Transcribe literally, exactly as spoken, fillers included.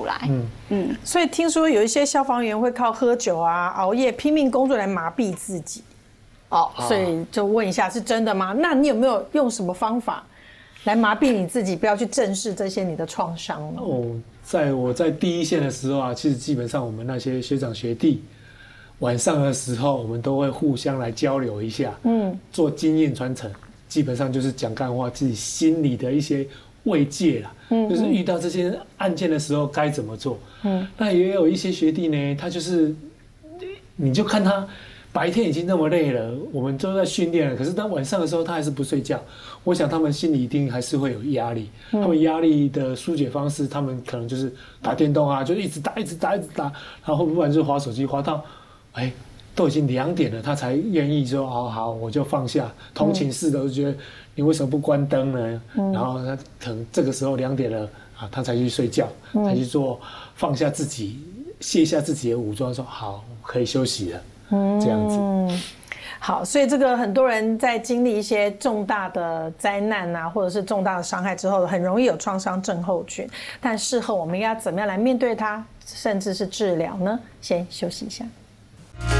来。 嗯嗯，所以听说有一些消防员会靠喝酒啊、熬夜、拼命工作来麻痹自己。哦，所以就问一下，是真的吗？那你有没有用什么方法来麻痹你自己，不要去正视这些你的创伤呢？ 哦，在我在第一线的时候啊，其实基本上我们那些学长学弟，晚上的时候我们都会互相来交流一下，嗯，做经验传承，基本上就是讲干话，自己心里的一些慰藉啦，嗯，就是遇到这些案件的时候该怎么做，嗯，那也有一些学弟呢，他就是你就看他。白天已经那么累了，我们都在训练了，可是当晚上的时候，他还是不睡觉。我想他们心里一定还是会有压力。嗯、他们压力的疏解方式，他们可能就是打电动啊，就一直打，一直打，一直打，然后不然就滑手机，滑到，哎，都已经两点了，他才愿意说，好好，我就放下。同寝室的都觉得你为什么不关灯呢？嗯、然后他可能这个时候两点了啊，他才去睡觉，嗯、才去做放下自己，卸下自己的武装，说好，可以休息了。这样子， 嗯，好，所以这个很多人在经历一些重大的灾难啊，或者是重大的伤害之后，很容易有创伤症候群。但事后我们要怎么样来面对它，甚至是治疗呢？先休息一下。